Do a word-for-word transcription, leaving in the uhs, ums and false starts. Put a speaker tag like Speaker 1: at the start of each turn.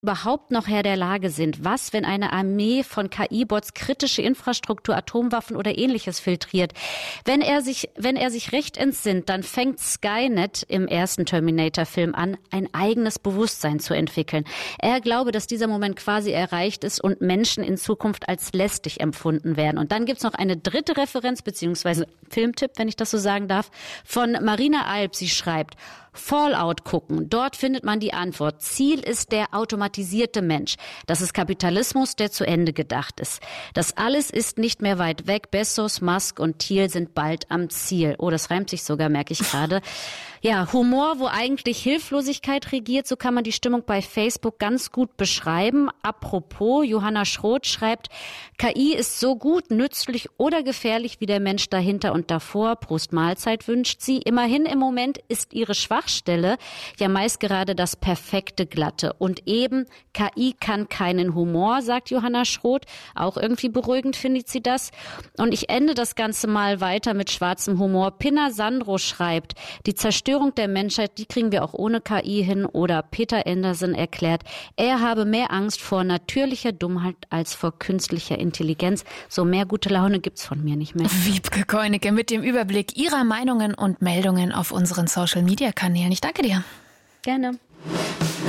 Speaker 1: überhaupt noch Herr der Lage sind. Was, wenn eine Armee von K I-Bots kritische Infrastruktur, Atomwaffen oder Ähnliches filtriert? Wenn er sich, wenn er sich recht entsinnt, dann fängt Skynet im ersten Terminator-Film an, ein eigenes Bewusstsein zu entwickeln. Er glaube, dass dieser Moment quasi erreicht ist und Menschen in Zukunft als lästig empfunden werden. Und dann gibt's noch eine dritte Referenz, beziehungsweise Filmtipp, wenn ich das so sagen darf, von Marina Alp. Sie schreibt: Fallout gucken. Dort findet man die Antwort. Ziel ist der automatisierte Mensch. Das ist Kapitalismus, der zu Ende gedacht ist. Das alles ist nicht mehr weit weg. Bezos, Musk und Thiel sind bald am Ziel. Oh, das reimt sich sogar, merke ich gerade. Ja, Humor, wo eigentlich Hilflosigkeit regiert, so kann man die Stimmung bei Facebook ganz gut beschreiben. Apropos, Johanna Schroth schreibt, K I ist so gut, nützlich oder gefährlich wie der Mensch dahinter und davor. Prost Mahlzeit wünscht sie. Immerhin im Moment ist ihre Schwachstelle ja meist gerade das perfekte Glatte. Und eben, K I kann keinen Humor, sagt Johanna Schroth. Auch irgendwie beruhigend findet sie das. Und ich ende das Ganze mal weiter mit schwarzem Humor. Pinna Sandro schreibt, die Zerstörung der Menschheit, die kriegen wir auch ohne K I hin. Oder Peter Anderson erklärt, er habe mehr Angst vor natürlicher Dummheit als vor künstlicher Intelligenz. So mehr gute Laune gibt's von mir nicht mehr.
Speaker 2: Wiebke Keunicke mit dem Überblick Ihrer Meinungen und Meldungen auf unseren Social-Media-Kanälen. Ich danke dir.
Speaker 1: Gerne.